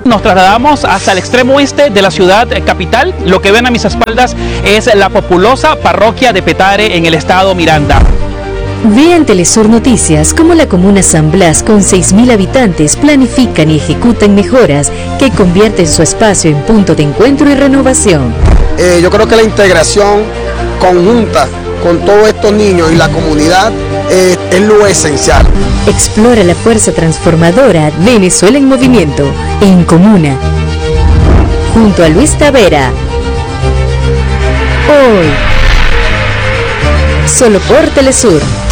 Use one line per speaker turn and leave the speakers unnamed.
Nos trasladamos hasta el extremo oeste de la ciudad capital. Lo que ven a mis espaldas es la populosa parroquia de Petare en el estado Miranda.
Ve en Telesur Noticias cómo la comuna San Blas, con 6.000 habitantes, planifican y ejecutan mejoras que convierten su espacio en punto de encuentro y renovación.
Yo creo que la integración conjunta con todos estos niños y la comunidad es lo esencial.
Explora la fuerza transformadora Venezuela en movimiento, en comuna. Junto a Luis Tavera. Hoy. Solo por Telesur.